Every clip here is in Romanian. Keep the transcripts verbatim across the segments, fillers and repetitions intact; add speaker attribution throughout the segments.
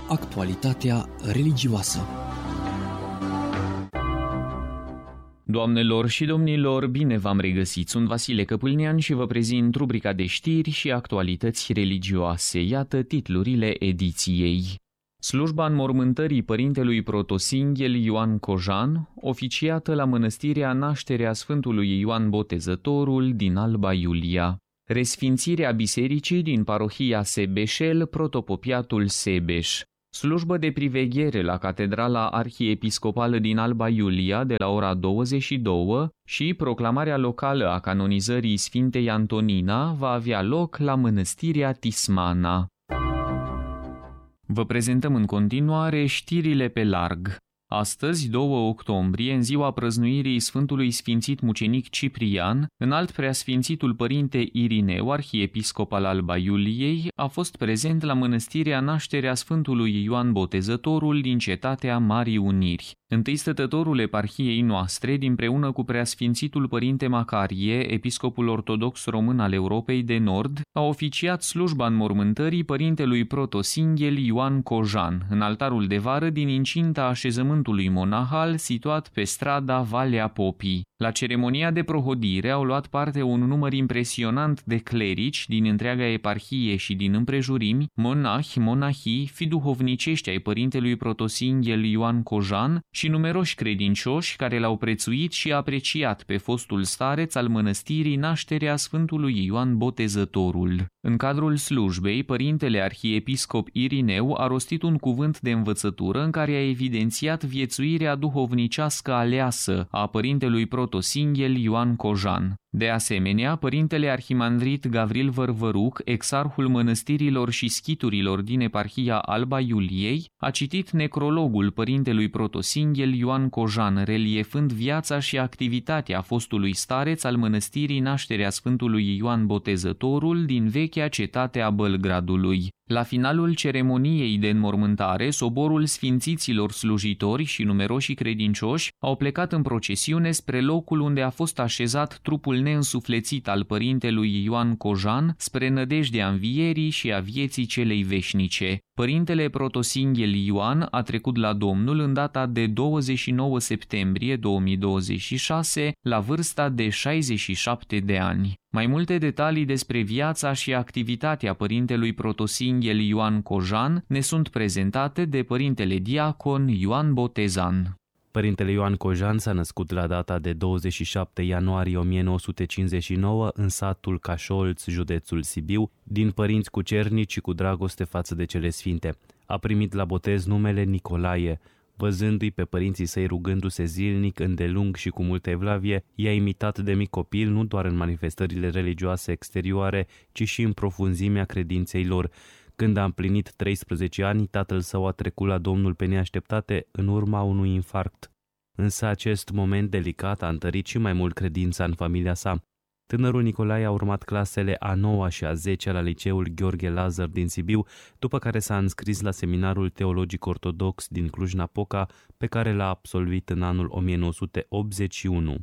Speaker 1: Actualitatea religioasă.
Speaker 2: Doamnelor și domnilor, bine v-am regăsit! Sunt Vasile Căpâlnean și vă prezint rubrica de știri și actualități religioase. Iată titlurile ediției. Slujba înmormântării părintelui protosinghel Ioan Cojan, oficiată la mănăstirea Nașterea Sfântului Ioan Botezătorul din Alba Iulia. Resfințirea bisericii din parohia Sebeșel, protopopiatul Sebeș. Slujbă de priveghere la Catedrala Arhiepiscopală din Alba Iulia de la ora douăzeci și două și proclamarea locală a canonizării Sfintei Antonina va avea loc la mănăstirea Tismana. Vă prezentăm în continuare știrile pe larg. Astăzi, doi octombrie, în ziua prăznuirii Sfântului Sfințit Mucenic Ciprian, înalt preasfințitul părinte Irineu, arhiepiscop al Alba Iuliei, a fost prezent la mănăstirea Nașterea Sfântului Ioan Botezătorul din cetatea Marii Uniri. Întâi stătătorul eparhiei noastre, dinpreună cu preasfințitul părinte Macarie, episcopul ortodox român al Europei de Nord, a oficiat slujba înmormântării părintelui protosinghel Ioan Cojan, în altarul de vară din incinta așezământului monahal situat pe strada Valea Popii. La ceremonia de prohodire au luat parte un număr impresionant de clerici din întreaga eparhie și din împrejurimi, monahi, monahii, fi duhovnicești ai părintelui protosinghel Ioan Cojan și numeroși credincioși care l-au prețuit și apreciat pe fostul stareț al mănăstirii Nașterea Sfântului Ioan Botezătorul. În cadrul slujbei, părintele arhiepiscop Irineu a rostit un cuvânt de învățătură în care a evidențiat viețuirea duhovnicească aleasă a părintelui protosinghel Ioan Cojan. De asemenea, părintele arhimandrit Gavril Vărvăruc, exarhul mănăstirilor și schiturilor din eparhia Alba Iuliei, a citit necrologul părintelui protosinghel Ioan Cojan, reliefând viața și activitatea fostului stareț al mănăstirii Nașterea Sfântului Ioan Botezătorul din vechea cetate a Bălgradului. La finalul ceremoniei de înmormântare, soborul sfințiților slujitori și numeroși credincioși au plecat în procesiune spre locul unde a fost așezat trupul neînsuflețit al părintelui Ioan Cojan, spre nădejdea învierii și a vieții celei veșnice. Părintele protosinghel Ioan a trecut la Domnul în data de douăzeci și nouă septembrie două mii douăzeci și șase, la vârsta de șaizeci și șapte de ani. Mai multe detalii despre viața și activitatea părintelui protosinghel Ioan Cojan ne sunt prezentate de părintele diacon Ioan Botezan.
Speaker 3: Părintele Ioan Cojan s-a născut la data de douăzeci și șapte ianuarie o mie nouă sute cincizeci și nouă în satul Cașolț, județul Sibiu, din părinți cucernici și cu dragoste față de cele sfinte. A primit la botez numele Nicolae. Văzându-i pe părinții săi rugându-se zilnic, îndelung și cu multă evlavie, i-a imitat de mic copil nu doar în manifestările religioase exterioare, ci și în profunzimea credinței lor. Când a împlinit treisprezece ani, tatăl său a trecut la Domnul pe neașteptate în urma unui infarct. Însă acest moment delicat a întărit și mai mult credința în familia sa. Tânărul Nicolae a urmat clasele a noua și a zecea la liceul Gheorghe Lazar din Sibiu, după care s-a înscris la seminarul teologic ortodox din Cluj-Napoca, pe care l-a absolvit în anul o mie nouă sute optzeci și unu.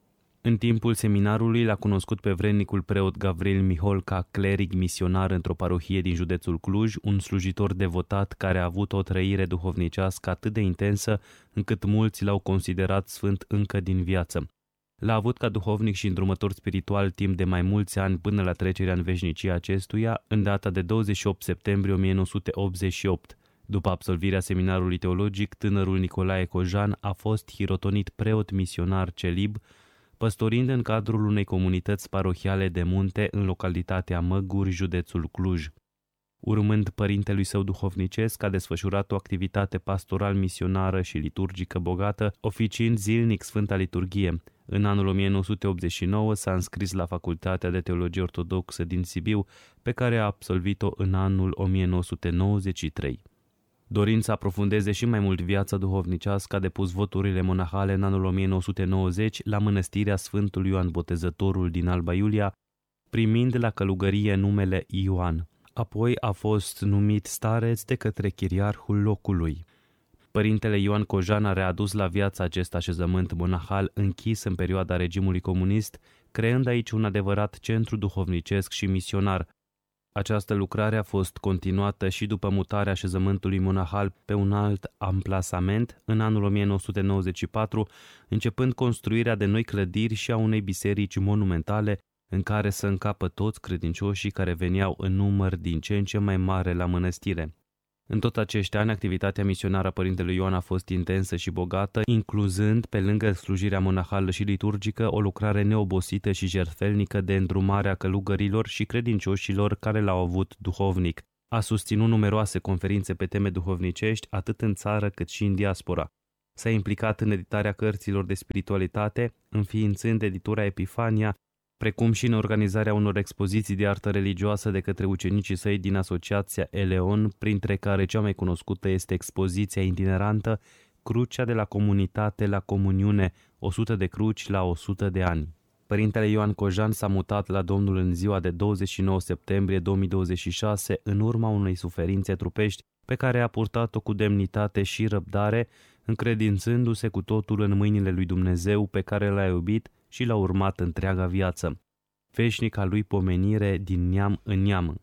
Speaker 3: În timpul seminarului l-a cunoscut pe vrednicul preot Gavril Miholca, cleric misionar într-o parohie din județul Cluj, un slujitor devotat care a avut o trăire duhovnicească atât de intensă încât mulți l-au considerat sfânt încă din viață. L-a avut ca duhovnic și îndrumător spiritual timp de mai mulți ani până la trecerea în veșnicie acestuia, în data de douăzeci și opt septembrie o mie nouă sute optzeci și opt. După absolvirea seminarului teologic, tânărul Nicolae Cojan a fost hirotonit preot misionar celib, păstorind în cadrul unei comunități parohiale de munte în localitatea Măguri, județul Cluj. Urmând părintelui său duhovnicesc, a desfășurat o activitate pastoral-misionară și liturgică bogată, oficiind zilnic Sfânta Liturghie. În anul o mie nouă sute optzeci și nouă s-a înscris la Facultatea de Teologie Ortodoxă din Sibiu, pe care a absolvit-o în anul o mie nouă sute nouăzeci și trei. Dorind să aprofundeze și mai mult viața duhovnicească, a depus voturile monahale în anul o mie nouă sute nouăzeci la mănăstirea Sfântului Ioan Botezătorul din Alba Iulia, primind la călugărie numele Ioan. Apoi a fost numit stareț de către chiriarhul locului. Părintele Ioan Cojan a readus la viață acest așezământ monahal închis în perioada regimului comunist, creând aici un adevărat centru duhovnicesc și misionar. Această lucrare a fost continuată și după mutarea așezământului monahal pe un alt amplasament în anul o mie nouă sute nouăzeci și patru, începând construirea de noi clădiri și a unei biserici monumentale în care să încapă toți credincioșii care veneau în număr din ce în ce mai mare la mănăstire. În tot acești ani, activitatea misionară a părintelui Ioan a fost intensă și bogată, incluzând, pe lângă slujirea monahală și liturgică, o lucrare neobosită și jertfelnică de îndrumare a călugărilor și credincioșilor care l-au avut duhovnic. A susținut numeroase conferințe pe teme duhovnicești, atât în țară cât și în diaspora. S-a implicat în editarea cărților de spiritualitate, înființând editura Epifania, precum și în organizarea unor expoziții de artă religioasă de către ucenicii săi din Asociația Eleon, printre care cea mai cunoscută este expoziția itinerantă Crucea de la comunitate la comuniune, o sută de cruci la o sută de ani. Părintele Ioan Cojan s-a mutat la Domnul în ziua de douăzeci și nouă septembrie două mii douăzeci și șase în urma unei suferințe trupești pe care a purtat-o cu demnitate și răbdare, încredințându-se cu totul în mâinile lui Dumnezeu pe care l-a iubit și l-a urmat întreaga viață. Veșnica lui pomenire din neam în neam.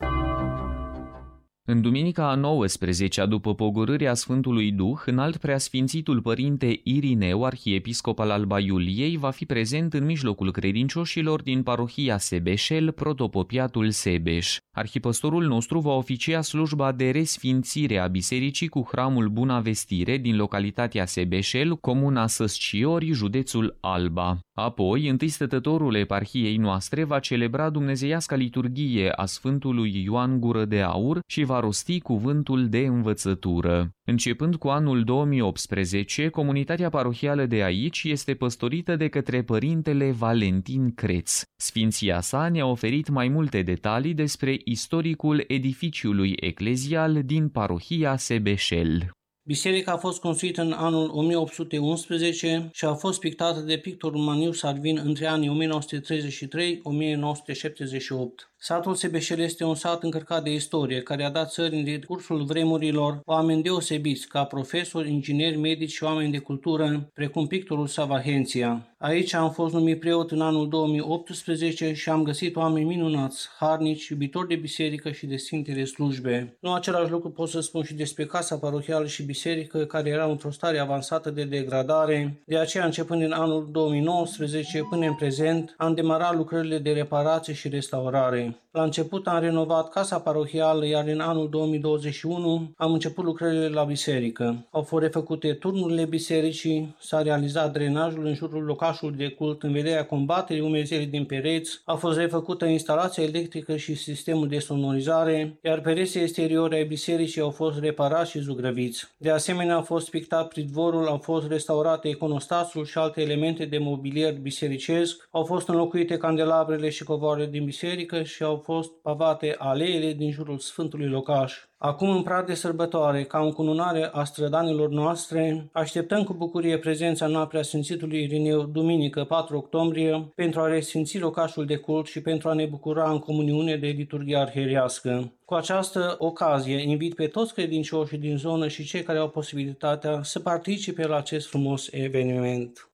Speaker 2: În duminica a nouăsprezecea, după pogorârea Sfântului Duh, înalt preasfințitul părinte Irineu, arhiepiscop al Alba Iuliei, va fi prezent în mijlocul credincioșilor din parohia Sebeșel, protopopiatul Sebeș. Arhipăstorul nostru va oficia slujba de resfințire a bisericii cu hramul Buna Vestire din localitatea Sebeșel, comuna Săsciori, județul Alba. Apoi, întâi stătătorul eparhiei noastre va celebra dumnezeiasca liturghie a Sfântului Ioan Gură de Aur și va rosti cuvântul de învățătură. Începând cu anul două mii optsprezece, comunitatea parohială de aici este păstorită de către părintele Valentin Creț. Sfinția sa ne-a oferit mai multe detalii despre istoricul edificiului eclezial din parohia Sebeșel.
Speaker 1: Biserica a fost construită în anul o mie opt sute unsprezece și a fost pictată de pictorul Manius Arvin între anii o mie nouă sute treizeci și trei - o mie nouă sute șaptezeci și opt. Satul Sebeșel este un sat încărcat de istorie, care a dat țării în decursul vremurilor oameni deosebiți, ca profesori, ingineri, medici și oameni de cultură, precum pictorul Savahenția. Aici am fost numit preot în anul două mii optsprezece și am găsit oameni minunați, harnici, iubitori de biserică și de sfintele slujbe. Nu același lucru pot să spun și despre casa parohială și biserică, care era într-o stare avansată de degradare. De aceea, începând în anul două mii nouăsprezece până în prezent, am demarat lucrările de reparație și restaurare. La început am renovat casa parohială, iar în anul două mii douăzeci și unu am început lucrările la biserică. Au fost refăcute turnurile bisericii, s-a realizat drenajul în jurul locașului de cult în vederea combaterii umezelii din pereți, a fost refăcută instalația electrică și sistemul de sonorizare, iar pereții exteriori ai bisericii au fost reparați și zugrăviți. De asemenea, a fost pictat pridvorul, au fost restaurate iconostasul și alte elemente de mobilier bisericesc, au fost înlocuite candelabrele și covoarele din biserică și au fost pavate aleele din jurul Sfântului Locaș. Acum, în prag de sărbătoare, ca încununare a strădanilor noastre, așteptăm cu bucurie prezența în Preasfințitului Irineu, duminică patru octombrie, pentru a resfinți locașul de cult și pentru a ne bucura în comuniune de liturghie arhierească. Cu această ocazie, invit pe toți credincioșii din zonă și cei care au posibilitatea să participe la acest frumos eveniment.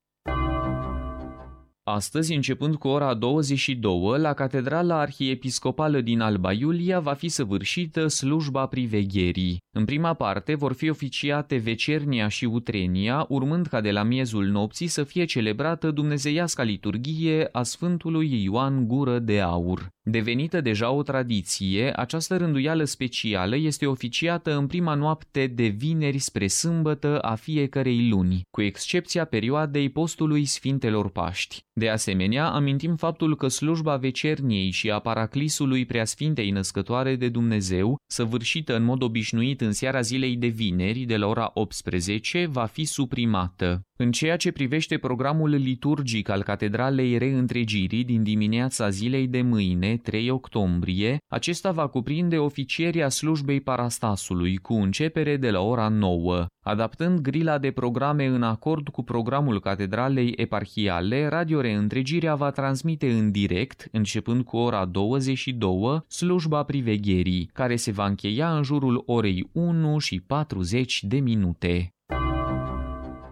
Speaker 2: Astăzi, începând cu ora douăzeci și două, la Catedrala Arhiepiscopală din Alba Iulia va fi săvârșită slujba privegherii. În prima parte vor fi oficiate vecernia și utrenia, urmând ca de la miezul nopții să fie celebrată dumnezeiasca liturghie a Sfântului Ioan Gură de Aur. Devenită deja o tradiție, această rânduială specială este oficiată în prima noapte de vineri spre sâmbătă a fiecărei luni, cu excepția perioadei postului Sfintelor Paști. De asemenea, amintim faptul că slujba vecerniei și a paraclisului Preasfintei Născătoare de Dumnezeu, săvârșită în mod obișnuit în seara zilei de vineri, de la ora optsprezece, va fi suprimată. În ceea ce privește programul liturgic al Catedralei Reîntregirii din dimineața zilei de mâine, trei octombrie, acesta va cuprinde oficierea slujbei Parastasului, cu începere de la ora nouă. Adaptând grila de programe în acord cu programul Catedralei Eparhiale, Radio Reîntregirea va transmite în direct, începând cu ora douăzeci și două, slujba privegherii, care se va încheia în jurul orei unu și patruzeci de minute.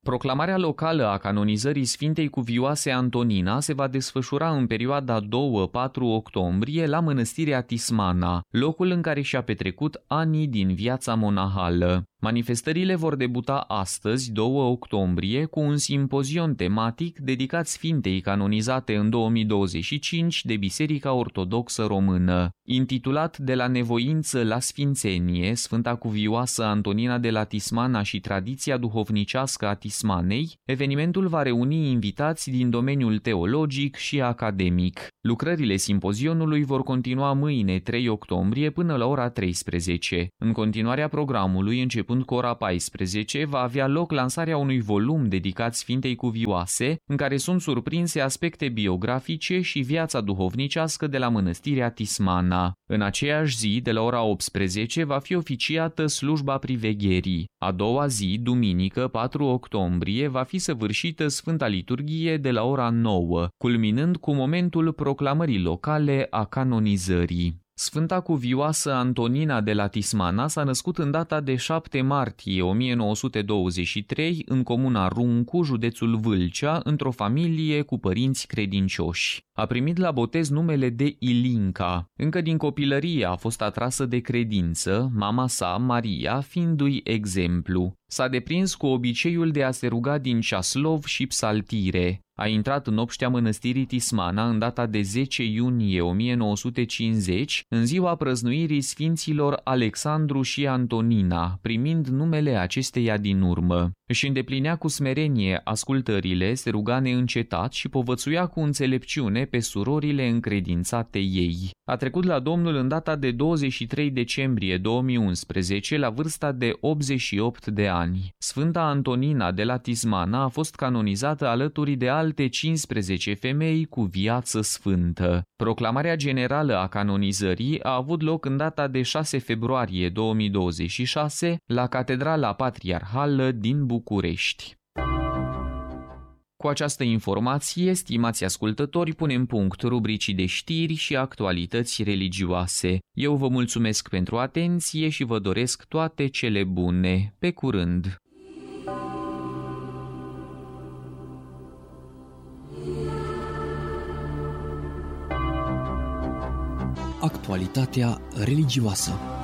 Speaker 2: Proclamarea locală a canonizării Sfintei Cuvioase Antonina se va desfășura în perioada doi patru octombrie la mănăstirea Tismana, locul în care și-a petrecut anii din viața monahală. Manifestările vor debuta astăzi, doi octombrie, cu un simpozion tematic dedicat Sfintei canonizate în două mii douăzeci și cinci de Biserica Ortodoxă Română. Intitulat De la nevoință la sfințenie, Sfânta Cuvioasă Antonina de la Tismana și tradiția duhovnicească a Tismanei, evenimentul va reuni invitați din domeniul teologic și academic. Lucrările simpozionului vor continua mâine, trei octombrie, până la ora treisprezece. În continuarea programului, începând cu ora paisprezece, va avea loc lansarea unui volum dedicat Sfintei Cuvioase, în care sunt surprinse aspecte biografice și viața duhovnicească de la mănăstirea Tismana. În aceeași zi, de la ora optsprezece, va fi oficiată slujba privegherii. A doua zi, duminică, patru octombrie, va fi săvârșită Sfânta Liturghie de la ora nouă, culminând cu momentul proclamării locale a canonizării. Sfânta Cuvioasă Antonina de la Tismana s-a născut în data de șapte martie o mie nouă sute douăzeci și trei în comuna Runcu, județul Vâlcea, într-o familie cu părinți credincioși. A primit la botez numele de Ilinca. Încă din copilărie a fost atrasă de credință, mama sa, Maria, fiindu-i exemplu. S-a deprins cu obiceiul de a se ruga din ceaslov și psaltire. A intrat în obștea mănăstirii Tismana în data de zece iunie o mie nouă sute cincizeci, în ziua prăznuirii sfinților Alexandru și Antonina, primind numele acesteia din urmă. Își îndeplinea cu smerenie ascultările, se ruga neîncetat și povățuia cu înțelepciune pe surorile încredințate ei. A trecut la Domnul în data de douăzeci și trei decembrie două mii unsprezece, la vârsta de optzeci și opt de ani. Sfânta Antonina de la Tismana a fost canonizată alături de alte cincisprezece femei cu viață sfântă. Proclamarea generală a canonizării a avut loc în data de șase februarie două mii douăzeci și șase la Catedrala Patriarhală din București. Cu această informație, stimați ascultători, punem punct rubricii de știri și actualități religioase. Eu vă mulțumesc pentru atenție și vă doresc toate cele bune. Pe curând!
Speaker 4: Actualitatea religioasă.